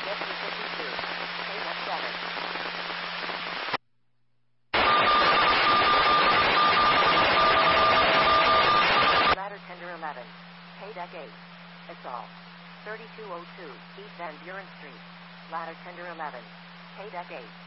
Get to 52. Pay deck 7. Ladder tender 11. Pay deck 8. It's all. 3202 East Van Buren Street. Ladder tender 11. Pay deck 8.